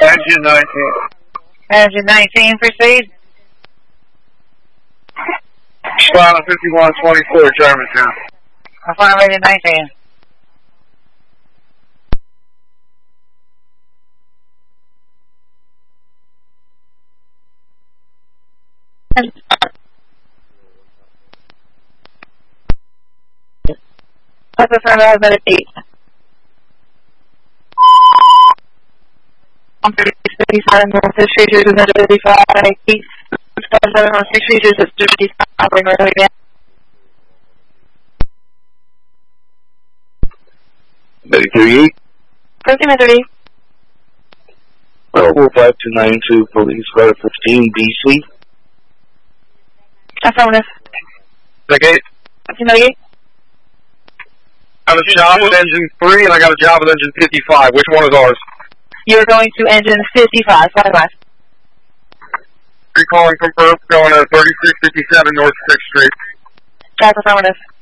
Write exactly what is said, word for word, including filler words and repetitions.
Engine nineteen. Engine nineteen, proceed. Final fifty-one twenty-four, Germantown. Final engine nineteen. That's the front of the eight. one thirty-seven, North six three two, two fifty-five, eight, five seven, North six three two, six fifty-five, we're going again. Betty thirty-eight. Proceed, thirty. Four five two nine two, police car fifteen, B C. Affirmative. Okay. fifteen ninety-eight. I have a job with engine three and I got a job with engine fifty-five. Which one is ours? You're going to engine fifty-five, five left. Recalling from Perth, going to thirty-six fifty-seven North sixth Street. That's affirmative.